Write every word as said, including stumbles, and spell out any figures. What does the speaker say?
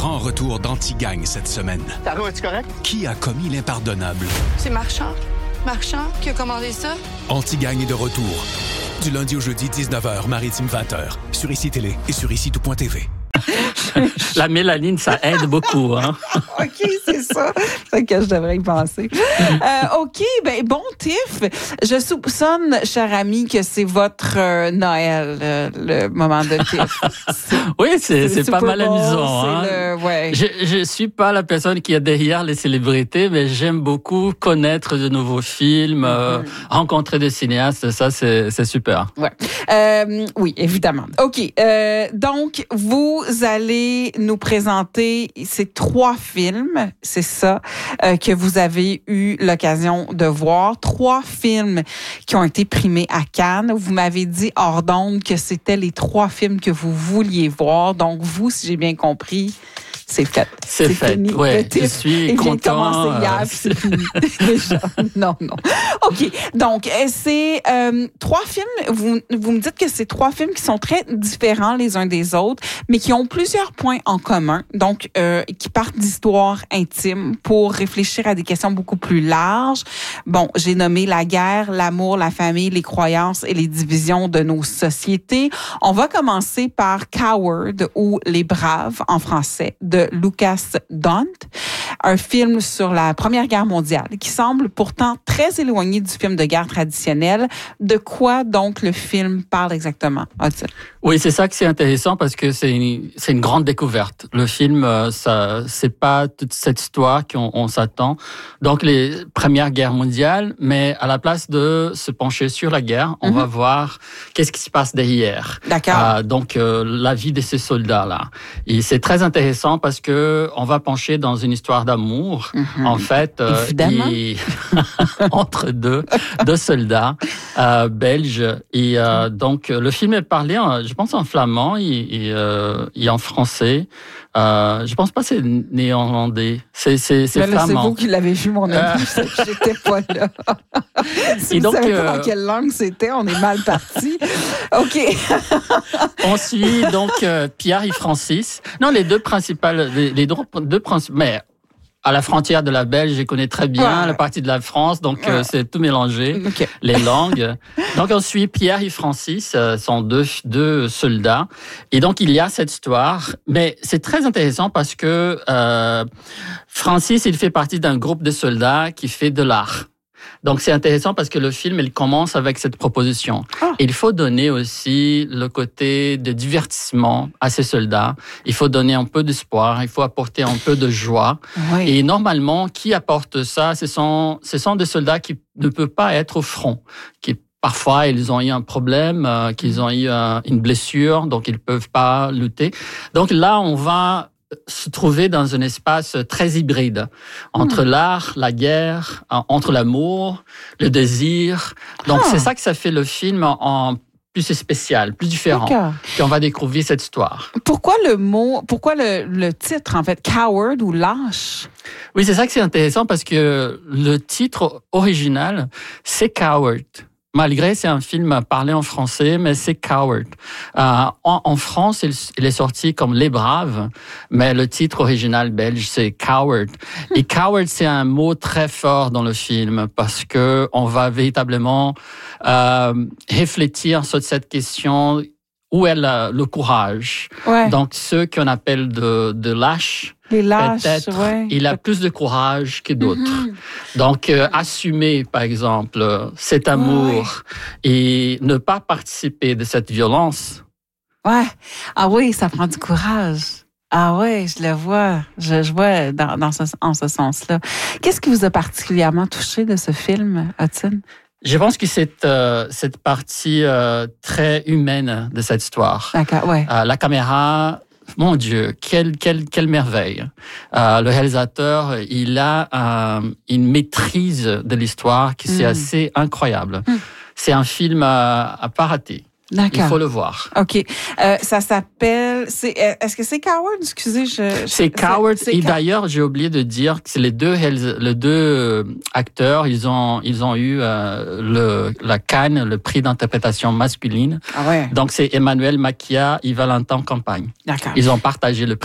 grand retour d'Anti-Gang cette semaine. Taro, es-tu correct? Qui a commis l'impardonnable? C'est Marchand. Marchand qui a commandé ça? Anti-Gang est de retour. Du lundi au jeudi, dix-neuf heures, Maritime vingt heures. Sur Ici Télé et sur ici tout point t v. La mélanine, ça aide beaucoup. Hein? OK, c'est ça. C'est que je devrais y penser. Euh, OK, ben bon, Tiff, je soupçonne, cher ami, que c'est votre euh, Noël, euh, le moment de Tiff. C'est, oui, c'est, c'est, c'est pas mal Bowl, amusant. Hein? Le, ouais. Je ne suis pas la personne qui est derrière les célébrités, mais j'aime beaucoup connaître de nouveaux films, mm-hmm. euh, rencontrer des cinéastes, ça, c'est, c'est super. Ouais. Euh, oui, évidemment. OK, euh, donc, vous allez nous présenter ces trois films, c'est ça, euh, que vous avez eu l'occasion de voir. Trois films qui ont été primés à Cannes. Vous m'avez dit hors d'onde que c'était les trois films que vous vouliez voir. Donc, vous, si j'ai bien compris, c'est fait. C'est, c'est fait. Fini. Ouais, je suis il content. Il vient de commencer hier, puis c'est fini. Déjà. Non, non. OK. Donc, c'est euh, trois films. Vous, vous me dites que c'est trois films qui sont très différents les uns des autres, mais qui ont plusieurs points en commun. Donc, euh, qui partent d'histoires intimes pour réfléchir à des questions beaucoup plus larges. Bon, j'ai nommé la guerre, l'amour, la famille, les croyances et les divisions de nos sociétés. On va commencer par Coward ou Les Braves en français de Lucas Dont, un film sur la Première Guerre mondiale qui semble pourtant très éloigné du film de guerre traditionnel. De quoi donc le film parle exactement, Hudson? Oui, c'est ça que c'est intéressant parce que c'est une, c'est une grande découverte. Le film, ça, c'est pas toute cette histoire qu'on on s'attend. Donc, les Premières Guerres mondiales, mais à la place de se pencher sur la guerre, on mm-hmm. va voir qu'est-ce qui se passe derrière. D'accord. Euh, donc, euh, la vie de ces soldats-là. Et c'est très intéressant parce que on va pencher dans une histoire d'amour, mm-hmm. en fait, euh, et entre deux, deux soldats euh, belges. Et euh, donc, le film est parlé, en, je pense, en flamand et, et, euh, et en français. Euh, je pense pas que c'est néerlandais. C'est, c'est, c'est là, flamand. C'est vous qui l'avez vu, mon ami. Euh... J'étais pas là. Si et vous donc, savez pas euh... dans quelle langue c'était, on est mal parti. OK. On suit donc euh, Pierre et Francis. Non, les deux principales, les, les deux, deux principales, mais à la frontière de la Belge, je connais très bien ouais. la partie de la France, donc ouais. euh, c'est tout mélangé, okay. les langues. Donc on suit Pierre et Francis, euh, sont deux, deux soldats. Et donc il y a cette histoire, mais c'est très intéressant parce que euh, Francis, il fait partie d'un groupe de soldats qui fait de l'art. Donc, c'est intéressant parce que le film, il commence avec cette proposition. Ah. Il faut donner aussi le côté de divertissement à ces soldats. Il faut donner un peu d'espoir. Il faut apporter un peu de joie. Oui. Et normalement, qui apporte ça? Ce sont, ce sont des soldats qui ne peuvent pas être au front, qui parfois, ils ont eu un problème, euh, qu'ils ont eu euh, une blessure, donc ils ne peuvent pas lutter. Donc là, on va se trouver dans un espace très hybride entre mmh. l'art, la guerre, entre l'amour, le désir. Donc, ah. c'est ça que ça fait le film en plus spécial, plus différent. D'accord. Puis on va découvrir cette histoire. Pourquoi le mot, pourquoi le, le titre, en fait, Coward ou lâche? Oui, c'est ça que c'est intéressant parce que le titre original, c'est Coward. Malgré, c'est un film parlé en français, mais c'est Coward. Euh, en, en France, il, il est sorti comme Les Braves, mais le titre original belge, c'est Coward. Et Coward, c'est un mot très fort dans le film parce que on va véritablement euh, réfléchir sur cette question. Où est le, le courage? Ouais. Donc, ceux qu'on appelle de, de lâches, les lâches, peut-être, ouais. il a plus de courage que d'autres. Mm-hmm. Donc, euh, assumer, par exemple, cet amour ouais. et ne pas participer de cette violence. Ouais. Ah oui, ça prend du courage. Ah ouais, je le vois. Je, je vois dans, dans ce, en ce sens-là. Qu'est-ce qui vous a particulièrement touché de ce film, Hudson? Je pense que c'est euh, cette partie euh, très humaine de cette histoire. D'accord, ouais. Euh, la caméra, mon Dieu, quelle quelle quelle merveille. Euh, le réalisateur, il a euh, une maîtrise de l'histoire qui c'est mm. assez incroyable. Mm. C'est un film à, à pas rater. D'accord. Il faut le voir. OK. Euh, ça s'appelle... C'est, est-ce que c'est Coward? Excusez, je... C'est Coward. C'est, c'est et Cow- d'ailleurs, j'ai oublié de dire que c'est les deux, les deux acteurs, ils ont, ils ont eu euh, le, la Cannes, le prix d'interprétation masculine. Ah ouais. Donc, c'est Emmanuel Maquia et Valentin Campagne. D'accord. Ils ont partagé le prix.